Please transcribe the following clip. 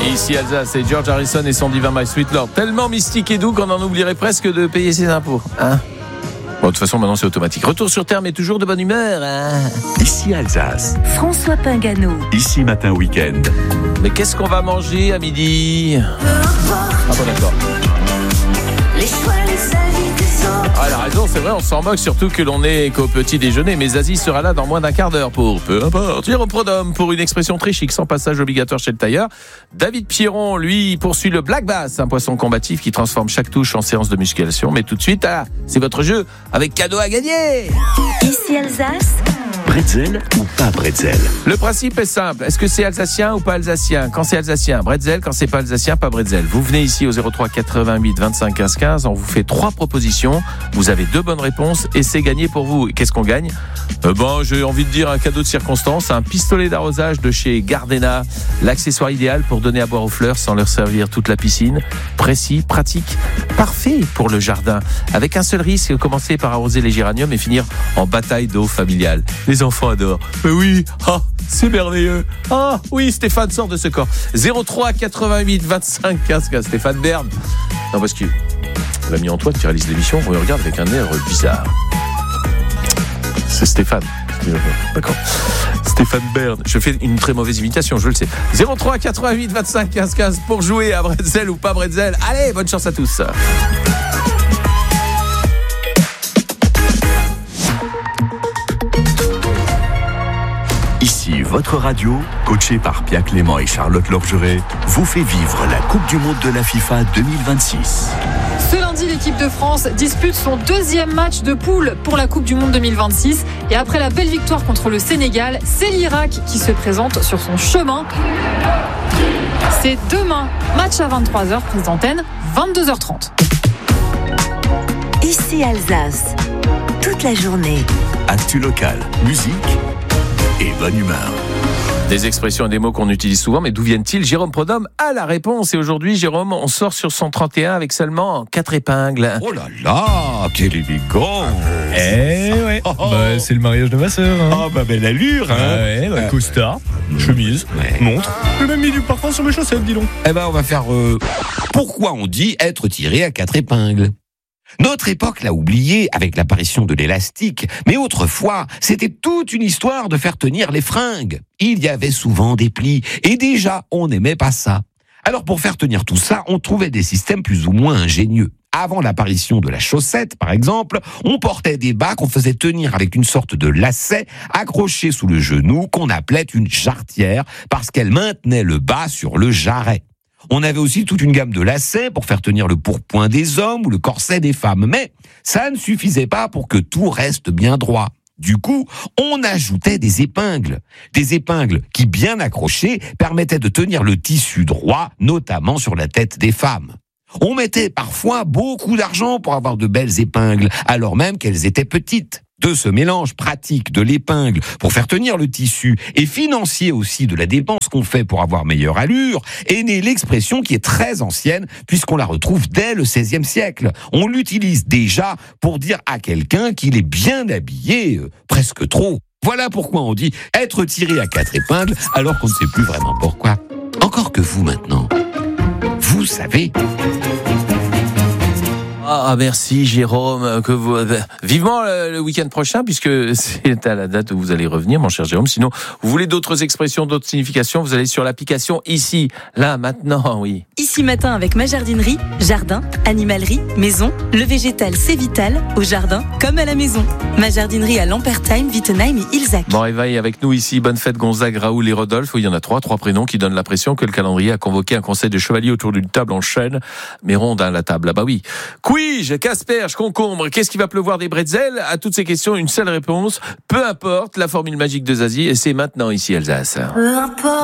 Ici Alsace, c'est George Harrison et son divin My Sweet Lord. Tellement mystique et doux qu'on en oublierait presque de payer ses impôts. Hein? Bon, de toute façon, maintenant c'est automatique. Retour sur Terre, mais toujours de bonne humeur. Hein? Ici Alsace. François Pingano. Ici Matin Week-end. Mais qu'est-ce qu'on va manger à midi? Ah bon, d'accord. Les choix, les avis des autres. Ah, elle a raison, c'est vrai, on s'en moque, surtout que l'on est qu'au petit déjeuner. Mais Zazie sera là dans moins d'un quart d'heure pour peu importe. Jérôme Prodhomme pour une expression très chic, sans passage obligatoire chez le tailleur. David Pierron, lui, poursuit le black bass, un poisson combatif qui transforme chaque touche en séance de musculation. Mais tout de suite, c'est votre jeu avec cadeau à gagner. Ici Alsace. Bretzel ou pas bretzel? Le principe est simple. Est-ce que c'est alsacien ou pas alsacien? Quand c'est alsacien, bretzel. Quand c'est pas alsacien, pas bretzel. Vous venez ici au 03 88 25 15 15. On vous fait 3 propositions. Vous avez 2 bonnes réponses et c'est gagné pour vous. Qu'est-ce qu'on gagne? J'ai envie de dire un cadeau de circonstance. Un pistolet d'arrosage de chez Gardena. L'accessoire idéal pour donner à boire aux fleurs sans leur servir toute la piscine. Précis, pratique, parfait pour le jardin. Avec un seul risque, commencer par arroser les géraniums et finir en bataille d'eau familiale. Les enfants adorent. Mais oui, c'est merveilleux. Oui, Stéphane sort de ce corps. 03 88 25 15 15. Stéphane Bern. Non, parce que l'ami Antoine qui réalise l'émission, on le regarde avec un air bizarre. C'est Stéphane. D'accord. Stéphane Bern. Je fais une très mauvaise imitation, je le sais. 03 88 25 15 15 pour jouer à bretzel ou pas bretzel. Allez, bonne chance à tous. Ici, votre radio, coachée par Pia Clément et Charlotte Lorgeret, vous fait vivre la Coupe du Monde de la FIFA 2026. Ce lundi, l'équipe de France dispute son 2e match de poule pour la Coupe du Monde 2026. Et après la belle victoire contre le Sénégal, c'est l'Irak qui se présente sur son chemin. C'est demain, match à 23h, prise d'antenne, 22h30. Ici Alsace. Toute la journée. Actu local, musique et bonne humeur. Des expressions et des mots qu'on utilise souvent, mais d'où viennent-ils? Jérôme Prodhomme a la réponse. Et aujourd'hui, Jérôme, on sort sur son 31 avec seulement 4 épingles. Oh là là, quel élégant! Ouais. C'est le mariage de ma sœur. Belle allure, hein! Costard, chemise, montre. J'ai même mis du parfum sur mes chaussettes, dis donc. On va faire... Pourquoi on dit être tiré à 4 épingles? Notre époque l'a oublié avec l'apparition de l'élastique, mais autrefois, c'était toute une histoire de faire tenir les fringues. Il y avait souvent des plis, et déjà, on n'aimait pas ça. Alors pour faire tenir tout ça, on trouvait des systèmes plus ou moins ingénieux. Avant l'apparition de la chaussette, par exemple, on portait des bas qu'on faisait tenir avec une sorte de lacet accroché sous le genou qu'on appelait une jarretière parce qu'elle maintenait le bas sur le jarret. On avait aussi toute une gamme de lacets pour faire tenir le pourpoint des hommes ou le corset des femmes. Mais ça ne suffisait pas pour que tout reste bien droit. Du coup, on ajoutait des épingles. Des épingles qui, bien accrochées, permettaient de tenir le tissu droit, notamment sur la tête des femmes. On mettait parfois beaucoup d'argent pour avoir de belles épingles, alors même qu'elles étaient petites. De ce mélange pratique de l'épingle pour faire tenir le tissu et financier aussi de la dépense qu'on fait pour avoir meilleure allure, est née l'expression qui est très ancienne puisqu'on la retrouve dès le XVIe siècle. On l'utilise déjà pour dire à quelqu'un qu'il est bien habillé, presque trop. Voilà pourquoi on dit être tiré à 4 épingles alors qu'on ne sait plus vraiment pourquoi. Encore que vous maintenant, vous savez... Merci Jérôme, vivement le week-end prochain puisque c'est à la date où vous allez revenir mon cher Jérôme. Sinon, vous voulez d'autres expressions, d'autres significations, vous allez sur l'application Ici, là, maintenant, oui. Ici matin avec ma jardinerie, jardin, animalerie, maison, le végétal c'est vital, au jardin comme à la maison. Ma jardinerie à Lampertheim, Wittenheim et Ilzac. Bon, Eva est avec nous ici, bonne fête Gonzague, Raoul et Rodolphe. Il y en a 3 prénoms qui donnent l'impression que le calendrier a convoqué un conseil de chevaliers autour d'une table en chêne, mais ronde à la table. Ah bah oui. Quige, casperge, concombre, qu'est-ce qui va pleuvoir des bretzels? À toutes ces questions, une seule réponse. Peu importe, la formule magique de Zazie, et c'est maintenant ici Alsace. Peu importe.